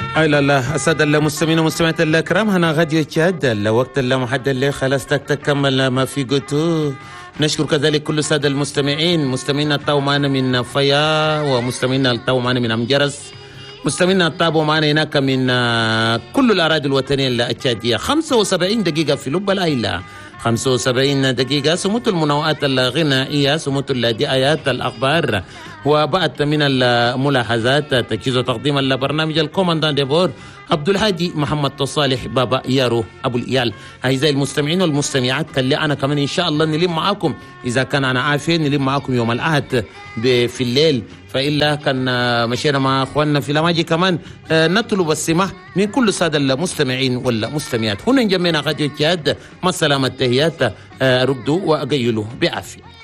أي لا السادة المستمعين والمستمعات الكرام، هنا غادي تشاد الوقت المحدد اللي خلاص تكمل ما في قلتو. نشكر كذلك كل السادة المستمعين، مستمعينا التو معنا من فيا، ومستمعينا التو معنا من أمجرس، مستمعينا التابو معنا هناك من كل الأراضي الوطنية التشادية. 75 دقيقة في لب العيلة، 75 دقيقة سموت المنوعات الغنائية، سموت الدعايات، الأخبار، وبعد من الملاحظات تجهيز وتقديم البرنامج الكوماندان ديبور عبد الهادي محمد تصالح بابا يارو أبو الإيال. أعزائي المستمعين والمستمعات، كان أنا كمان إن شاء الله نلم معاكم، إذا كان أنا عافية نلم معاكم يوم الأحد في الليل، فإلا كان مشينا مع أخواننا في لماجي كمان نطلب السماح من كل السادة المستمعين والمستمعات. هنا جمعنا غادي الجهاد، مع السلامة، التهيات، ردوا وأقيلوا بعافية.